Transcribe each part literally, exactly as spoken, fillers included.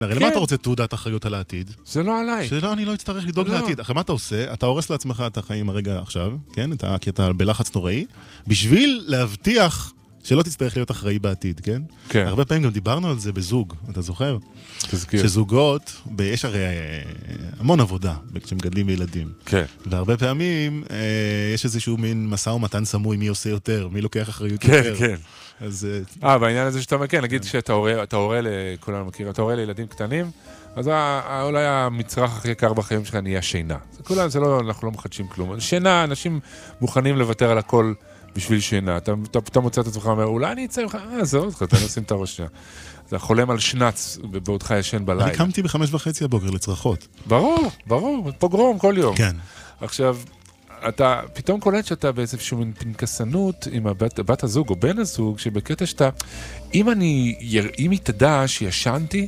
הרי למה אתה רוצה תעודת אחריות על העתיד? זה לא עליי. שלא, אני לא אצטרך לדאוג לעתיד. אחרי מה אתה עושה? אתה הורס לעצמך את החיים הרגע עכשיו, כן? כי אתה בלחץ נוראי, בשביל להבטיח שלא תצטרך להיות אחראי בעתיד, כן? כן. הרבה פעמים גם דיברנו על זה בזוג, אתה זוכר? תזכיר. שזוגות, יש הרי המון עבודה כשמגדלים ילדים. כן. והרבה פעמים יש איזשהו מין מסע ומתן סמוי, מי עושה יותר, מי לוקח אחריות כן, יותר. כן. אז... אה, בעניין הזה שאתה מכן, נגיד שאתה הורה, אתה הורה לכולנו מכירים, אתה הורה לילדים קטנים, אז אולי המצרך הכי יקר בחיים שלך נהיה שינה. זה כולם, זה לא, אנחנו לא מחדשים כלום. שינה, אנשים מוכנים לוותר על הכל בשביל שינה. אתה, אתה, אתה מוצא את עצמך ואומר, אולי אני אצא ממך, אה, זה עוד, אתה נשים את הראש שנייה. אתה חולם על שנץ בעודך ישן בלילה. אני קמתי בחמש וחצי הבוקר לצרכות. ברור, ברור, פוגרום כל יום. כן. עכשיו, אתה פתאום קולט שאתה באיזשהו מין פנקסנות עם הבת, הבת הזוג או בן הזוג, שבקטע שאתה, אם אני, אם היא תדע שישנתי,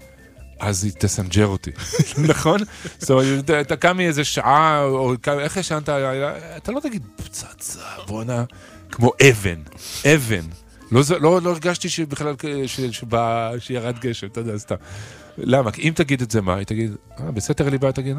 אז היא תסנג'ר אותי, נכון? זאת אומרת, אתה קם מאיזה שעה, או איך ישנת, אתה לא תגיד, פצצה, בונה, כמו אבן, אבן. לא, לא, לא הרגשתי שבכלל, שבא, שירד גשם, אתה יודע, סתם. למה? כי אם תגיד את זה מה, היא תגיד, אה, בסתר ליבה, תגיד,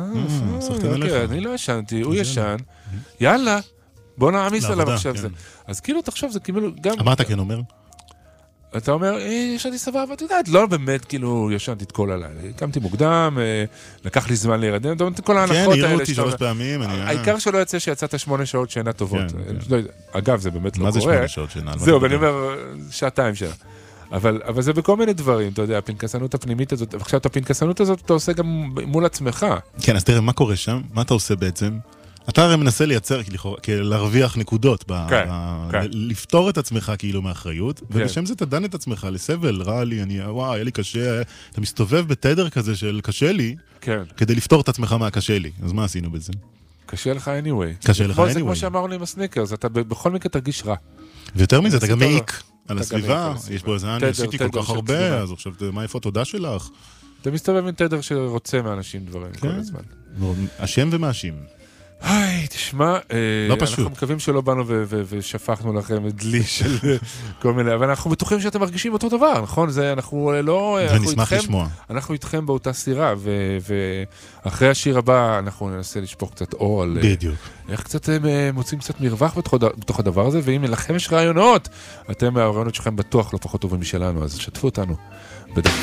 אה, אני לא ישנתי, הוא ישן, יאללה, בוא נעמיס עליו עכשיו זה. אז כאילו, תחשוב, זה כאילו גם... מה אתה כן אומר? אתה אומר, ישנתי סבבה, אתה יודעת, לא באמת, כאילו, ישנתי את כל הלילה. קמתי מוקדם, לקח לי זמן להירדם, כל ההנחות האלה. כן, נראו אותי שלוש פעמים. העיקר שלא יצא שיצאת שמונה שעות שינה טובות. אגב, זה באמת לא קורה. מה זה שמונה שעות שינה? זהו, ואני אומר, שעתיים שעה. אבל, אבל זה בכל מיני דברים, אתה יודע, הפנקסנות הפנימית הזאת, ועכשיו את הפנקסנות הזאת אתה עושה גם מול עצמך. כן, אז תראה, מה קורה שם? מה אתה עושה בעצם? אתה הרי מנסה לייצר, להרוויח נקודות, לפתור את עצמך כאילו מאחריות, ובשם זה אתה דן את עצמך לסבל, רע לי, אני, וואי, היה לי קשה, אתה מסתובב בתדר כזה של קשה לי, כדי לפתור את עצמך מהקשה לי. אז מה עשינו בזה? קשה לך anyway. קשה לך anyway. זה כמו שאמרנו לי עם הסניקרס, אתה בכל מקרה תרגיש רע. ויותר מזה, אתה גם מעיק על הסביבה, יש בו איזה, אני עשיתי כל כך הרבה, אז עכשיו, מה איפה התודה שלך? אתה מסתובב עם תדר שרוצה מאנשים דברים כל הזמן. אשם ומאשים. היי, תשמע, לא פשוט. אנחנו מקווים שלא באנו ושפכנו לכם דלי של כל מיני, אבל אנחנו בטוחים שאתם מרגישים אותו דבר, נכון? זה אנחנו לא... ונשמח לשמוע. אנחנו איתכם באותה סירה, ואחרי השיר הבא אנחנו ננסה לשפוך קצת אור על... בדיוק. איך קצת מוצאים קצת מרווח בתוך הדבר הזה, ואם לכם יש רעיונות, אתם, הרעיונות שלכם בטוח לא פחות טובים משלנו, אז שתפו אותנו.